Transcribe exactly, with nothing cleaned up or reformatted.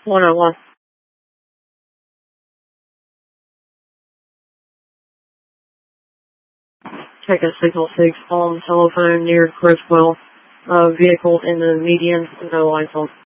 one oh one. Check a signal six on telephone near Criswell. Uh, vehicle in the median, no lights on.